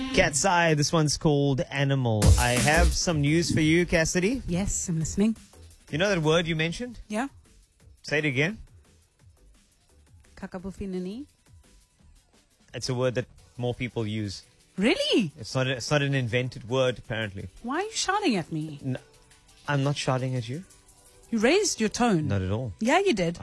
Cat's Eye. This one's called Animal. I have some news for you, Cassidy. Yes, I'm listening. You know that word you mentioned? Yeah. Say it again. Kakabufinini. It's a word that more people use. Really? It's not an invented word, apparently. Why are you shouting at me? I'm not shouting at you. You raised your tone. Not at all. Yeah, you did.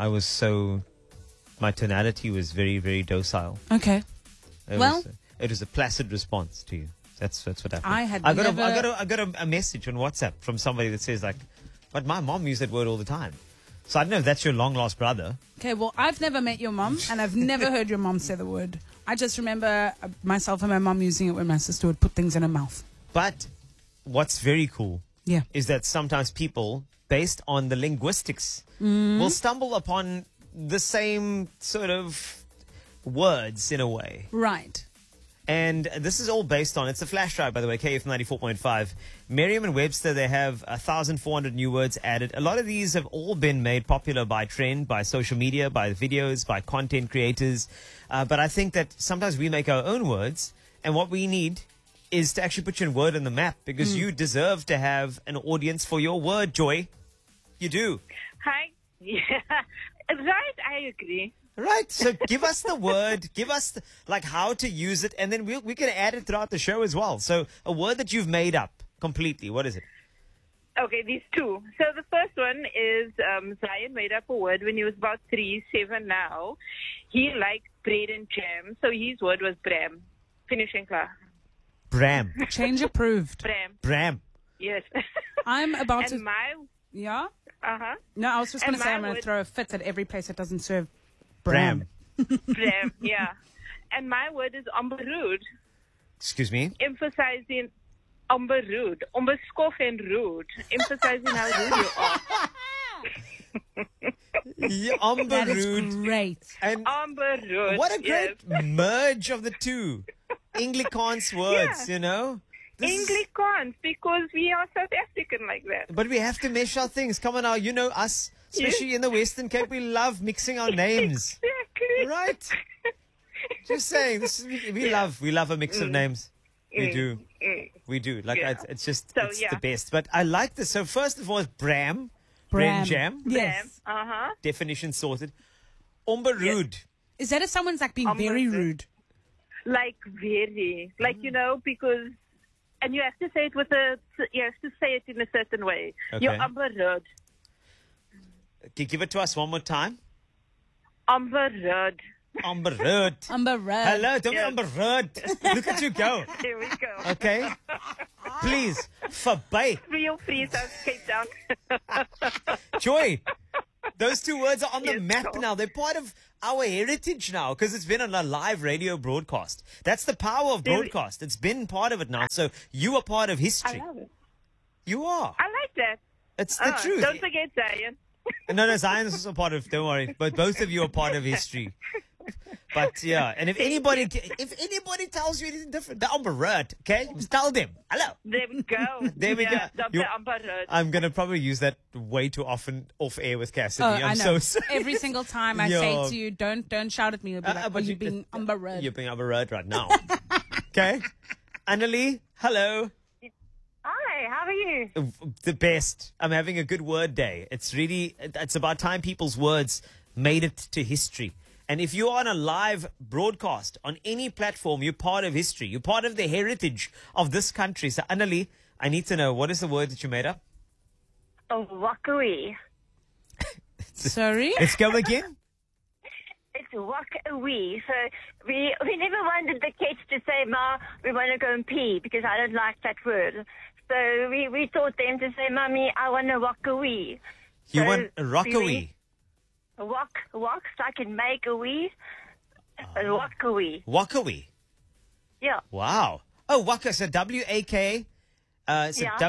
My tonality was very, very docile. Okay. It was a placid response to you. That's what happened. I got a message on WhatsApp from somebody that says but my mom used that word all the time. So I don't know if that's your long lost brother. Okay, well, I've never met your mom, and I've never heard your mom say the word. I just remember myself and my mom using it when my sister would put things in her mouth. But what's very cool Yeah. is that sometimes people, based on the linguistics, will stumble upon the same sort of words in a way. Right. And this is all based on, it's a flash drive, by the way, KF 94.5. Merriam-Webster, they have 1,400 new words added. A lot of these have all been made popular by trend, by social media, by videos, by content creators. But I think that sometimes we make our own words, and what we need is to actually put your word on the map, because you deserve to have an audience for your word, Joy. You do. Hi. Yeah. Right, I agree. Right, so give us the word, give us how to use it, and then we can add it throughout the show as well. So a word that you've made up completely, what is it? Okay, these two. So the first one is Zion made up a word when he was about 7 now. He liked bread and jam, so his word was Bram. Finishing class. Bram. Change approved. Bram. Yes. I'm about and to... my... Yeah? Uh-huh. No, I was just going to say I'm going to word... throw a fit at every place that doesn't serve Bram. Bram, yeah. And my word is omberude. Excuse me? Emphasizing omberude. Ombeskof and rude. Emphasizing how rude you are. Yeah, That is Omberude. great. And Omberude. what a great yes. merge of the two. Anglicans words, Yeah. you know? Anglicans, because we are South African like that. But we have to mesh our things. Come on now, you know us, especially in the Western Cape, we love mixing our names. Exactly. Right? Just saying, we love a mix of names. We do. We do. Yeah. It's just, So, it's yeah. the best. But I like this. So first of all, it's Bram. Bram. Jam. Yes. Uh-huh. Definition sorted. Omberude. Is that if someone's being very rude? Like very. Like, because... And you have to say it in a certain way. Okay. You're omberude. Give it to us one more time. Omberude. Omberude. Umberred. Hello, don't Yes. be Omberude. Look at you go. Here we go. Okay? Please, verby. Real free South Cape Town. Joy, those two words are on the Yes, map Joel. now. They're part of our heritage now because it's been on a live radio broadcast. That's the power of broadcast. It's been part of it now. So you are part of I history. love it. You are. I like that. It's the truth. Don't forget Zion. No, Zion's also part of, don't worry. But both of you are part of history. But yeah, and if anybody tells you anything different, they're omberude, okay? Just tell them. Hello. There we go. There we go. Dr. You're- Omberude. I'm going to probably use that way too often off air with Cassidy. I I'm know. so sorry. Every single time I Yeah. say to you, don't shout at me. You'll be like, but you being umberred. You're being omberude right now. Okay? Annalie, hello. Hi, how are you? The best. I'm having a good word day. It's about time people's words made it to history. And if you're on a live broadcast on any platform, you're part of history. You're part of the heritage of this country. So, Annalie, I need to know, what is the word that you made up? Oh, walkaway. Sorry? Let's go again. It's walk away. So we never wanted the kids to say, Ma, we want to go and pee, because I don't like that word. So we taught them to say, Mommy, I want to walk away. You So want a rockaway. Walk, so I can make a wee. Walk away. Walkaway. Yeah. Wow. Oh, waka. So W-A-K. So Yeah.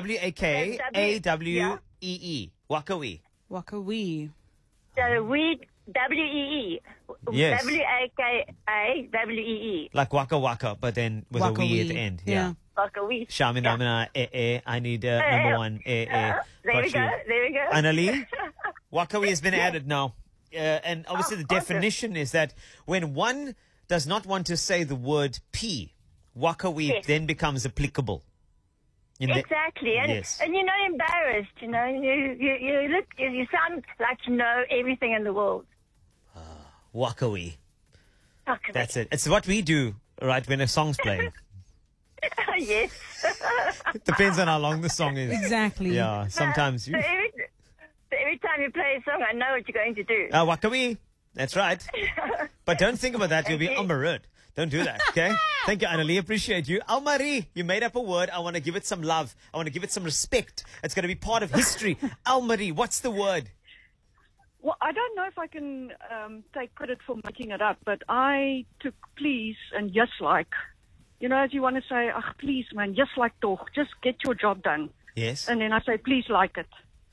W-A-K-A-W-E-E. Wakawee. Wakawee. So we, W-E-E. Yes. W-A-K-A-W-E-E. Like waka waka, but then with a wee at the end. Yeah. Walk away. Shamina, I need number one. There we go. There we go. Annalie, Wakawi has been added now. And obviously the definition is that when one does not want to say the word pee, Wakawi Yes. then becomes applicable. In the- Exactly, and Yes. and you're not embarrassed. You know, you sound like you know everything in the world. Wakawi. Okay. That's it. It's what we do, right, when a song's playing. Yes. It depends on how long the song is. Exactly. Yeah, sometimes So you. every time you play a song, I know what you're going to do. Wakawi. That's right. But don't think about that. You'll be Okay. umberud. Don't do that, okay? Thank you, Annalie. Appreciate you. Almarie, you made up a word. I want to give it some love. I want to give it some respect. It's going to be part of history. Almarie, what's the word? Well, I don't know if I can take credit for making it up, but I took please and just like. You know, as you want to say, please, man, just like toch, just get your job done. Yes. And then I say, please like it.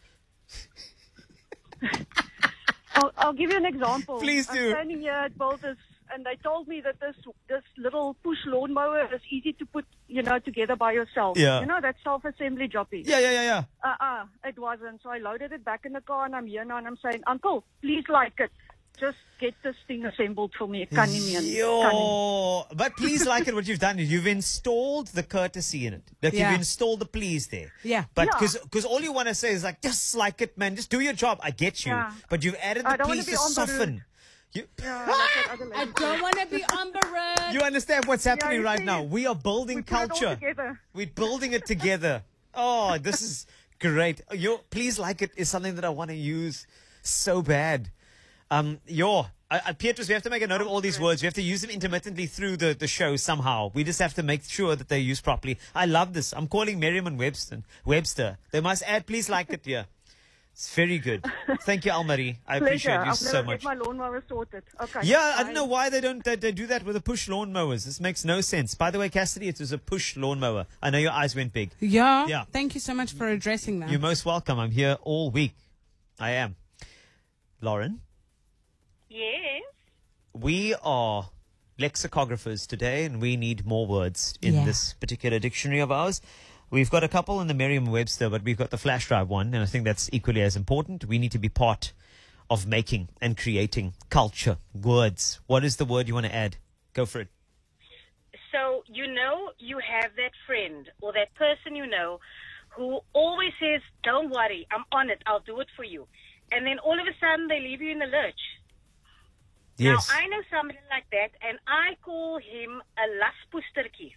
I'll give you an example. Please do. I'm standing here at Builders, and they told me that this little push lawnmower is easy to put, together by yourself. Yeah. You know, that self-assembly jobbie. Yeah. It wasn't. So I loaded it back in the car, and I'm here now, and I'm saying, Uncle, please like it. Just get this thing assembled for me. Ek kan nie meer nie. Kan nie. Yo, but please like it. What you've done is you've installed the courtesy in it. Like Yeah. you've installed the please there. Yeah. But Yeah. because all you want to say is like, just like it, man. Just do your job. I get you. Yeah. But you've added I the don't wanna please be to on the soften. You, Yeah, like that other I lady. don't want to be umberud. you understand what's happening you right see now? it. We are building We put it all culture. together. We're building it together. Oh, this is great. Your please like it is something that I want to use so bad. Pietrus, we have to make a note of all these words. We have to use them intermittently through the show somehow. We just have to make sure that they're used properly. I love this. I'm calling Merriam and Webster. They must add please like it here. It's very good. Thank you, Almarie. I appreciate Pleasure. you I'll so never much. get my lawnmower sorted. Okay. Yeah, I Bye. don't know why they do that with the push lawnmowers. This makes no sense. By the way, Cassidy, it was a push lawnmower. I know your eyes went big. Yeah. Yeah. Thank you so much for addressing that. You're most welcome. I'm here all week. I am. Lauren, Yes. we are lexicographers today, and we need more words in Yeah. this particular dictionary of ours. We've got a couple in the Merriam-Webster, but we've got the flash drive one, and I think that's equally as important. We need to be part of making and creating culture, words. What is the word you want to add? Go for it. So, you have that friend or that person who always says, don't worry, I'm on it, I'll do it for you. And then all of a sudden they leave you in the lurch. Yes. Now, I know somebody like that, and I call him a laspoestertjie.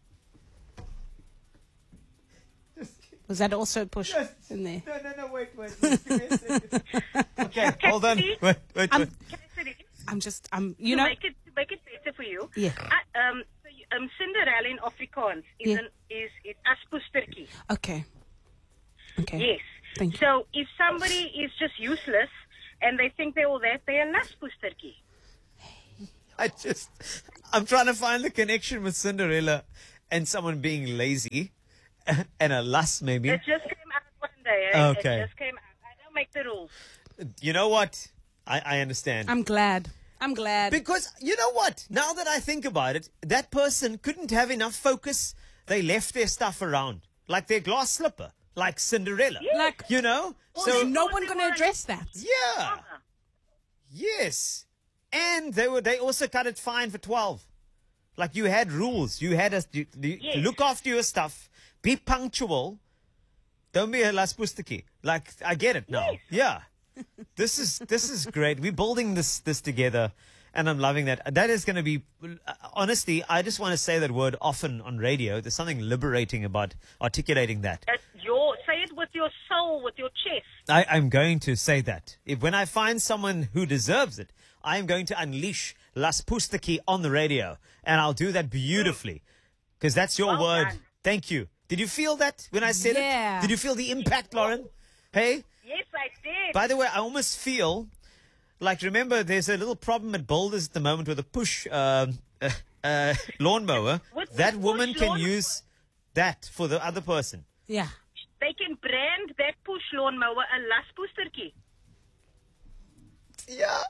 Was that also pushed in there? No, wait. Okay, hold on. Wait. Cassidy, You to know, make it better for you. Yeah. Cinderella in Afrikaans Yeah. is aspoestertjie. okay. Yes. Thank you. So if somebody is just useless and they think they're all that, they're a laspoestertjie. I'm trying to find the connection with Cinderella and someone being lazy and a lust maybe. It just came out one day. Okay. It just came out. I don't make the rules. You know what? I understand. I'm glad. Because you know what? Now that I think about it, that person couldn't have enough focus. They left their stuff around, like their glass slipper, like Cinderella. Like, You know? so So no one going to address that. yeah. Yes. And they also cut it fine for 12. Like you had rules. You had look after your stuff. Be punctual. Don't be a laspustiki. Like I get it now. Yeah. This is great. We're building this together, and I'm loving that. That is going to be honestly. I just want to say that word often on radio. There's something liberating about articulating that. Say it with your soul, with your chest. I'm going to say that. When I find someone who deserves it, I'm going to unleash Las Pustaki on the radio. And I'll do that beautifully. Because that's your Well word. done. Thank you. Did you feel that when I said Yeah. it? Did you feel the impact, Lauren? Hey? Yes, I did. By the way, I almost feel like, remember, there's a little problem at Boulders at the moment with a push lawnmower. With That the woman push can lawnmower? use that for the other person. Yeah. They can brand that push lawnmower a laspoestertjie. Yeah.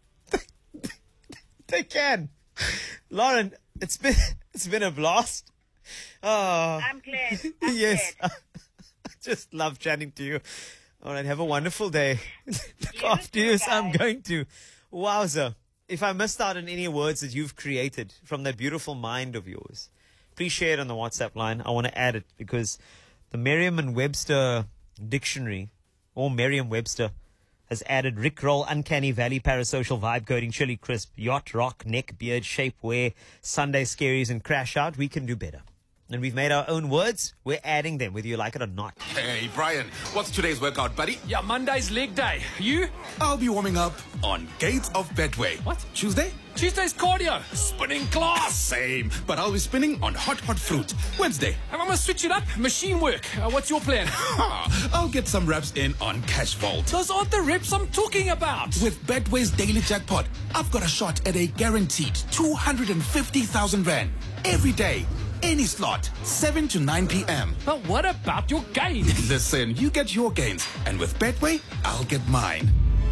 They can. Lauren, it's been a blast. Oh, I'm glad. yes. Glad. I just love chatting to you. All right, have a wonderful day. Look You after too, you. I'm guys. going to. Wowza. If I missed out on any words that you've created from that beautiful mind of yours, please please share it on the WhatsApp line. I want to add it because the Merriam-Webster dictionary, or Merriam-Webster, has added Rickroll, uncanny valley, parasocial, vibe coding, chili crisp, yacht, rock, neck, beard, shapewear, Sunday scaries, and crash out. We can do better. And we've made our own words. We're adding them, whether you like it or not. Hey, Brian, what's today's workout, buddy? Yeah, Monday's leg day. You? I'll be warming up on Gates of Betway. What? Tuesday? Tuesday's cardio. Spinning class. Same, but I'll be spinning on hot fruit. Wednesday? I'm going to switch it up. Machine work. What's your plan? I'll get some reps in on Cash Vault. Those aren't the reps I'm talking about. With Betway's daily jackpot, I've got a shot at a guaranteed 250,000 Rand. Every day, any slot, 7 to 9 p.m. But what about your gain? Listen, you get your gains, and with Betway, I'll get mine.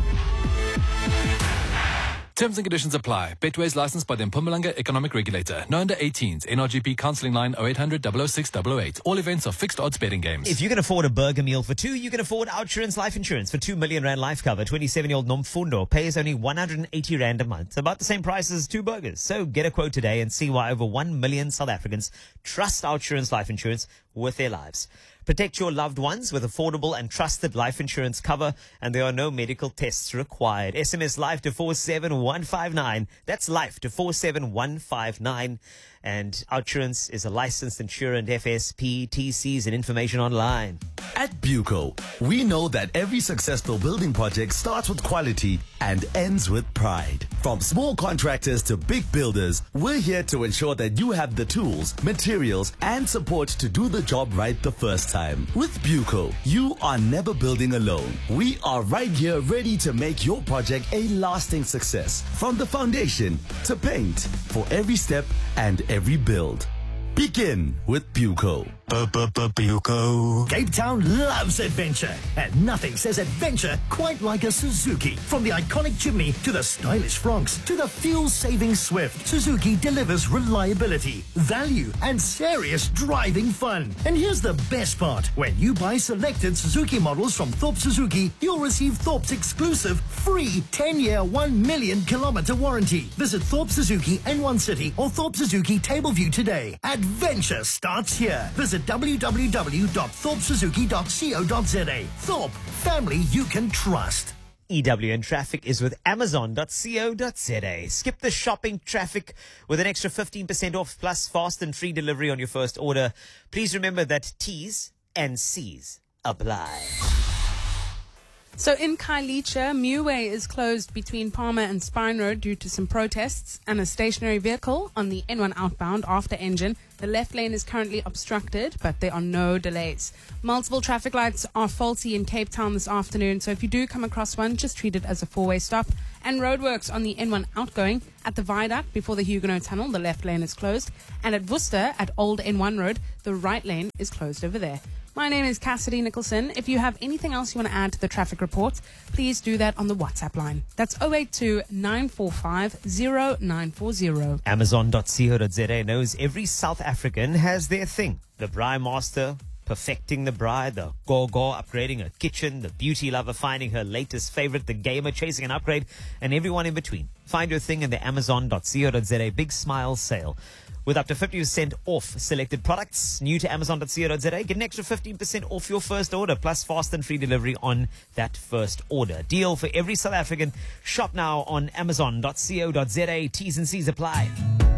Terms and conditions apply. Betway is licensed by the Mpumalanga Economic Regulator. No under 18s. NRGP counselling line 0800 006 008. All events are fixed odds betting games. If you can afford a burger meal for two, you can afford Outsurance Life Insurance for 2 million Rand life cover. 27-year-old Nomfundo pays only 180 Rand a month, about the same price as 2 burgers. So get a quote today and see why over 1 million South Africans trust Outsurance Life Insurance with their lives. Protect your loved ones with affordable and trusted life insurance cover, and there are no medical tests required. SMS LIFE to 47159. That's LIFE to 47159. And Outsurance is a licensed insurer and FSP, TCs and information online. At Buco, we know that every successful building project starts with quality and ends with pride. From small contractors to big builders, we're here to ensure that you have the tools, materials, and support to do the job right the first time. With Buco, you are never building alone. We are right here ready to make your project a lasting success. From the foundation to paint, for every step and every build. Begin with Buco. Buco. Cape Town loves adventure, and nothing says adventure quite like a Suzuki. From the iconic chimney to the stylish Fronx to the fuel-saving Swift, Suzuki delivers reliability, value, and serious driving fun. And here's the best part. When you buy selected Suzuki models from Thorpe Suzuki, you'll receive Thorpe's exclusive free 10-year, 1 million kilometer warranty. Visit Thorpe Suzuki N1 City or Thorpe Suzuki Tableview today. Adventure starts here. Visit www.thorpesuzuki.co.za. Thorpe, family you can trust. EWN Traffic is with Amazon.co.za. Skip the shopping traffic with an extra 15% off plus fast and free delivery on your first order. Please remember that T's and C's apply. So in Khayelitsha, Muway is closed between Palmer and Spine Road due to some protests and a stationary vehicle on the N1 outbound after engine. The left lane is currently obstructed, but there are no delays. Multiple traffic lights are faulty in Cape Town this afternoon, so if you do come across one, just treat it as a four-way stop. And roadworks on the N1 outgoing at the viaduct before the Huguenot Tunnel, the left lane is closed. And at Worcester at Old N1 Road, the right lane is closed over there. My name is Cassidy Nicholson. If you have anything else you want to add to the traffic report, please do that on the WhatsApp line. That's 082 945 0940. Amazon.co.za knows every South African has their thing. The Braai Master perfecting the bride, the go-go upgrading her kitchen, the beauty lover finding her latest favorite, the gamer chasing an upgrade, and everyone in between. Find your thing in the Amazon.co.za Big Smile Sale. With up to 50% off selected products, new to Amazon.co.za, get an extra 15% off your first order, plus fast and free delivery on that first order. Deal for every South African. Shop now on Amazon.co.za. T's and C's apply.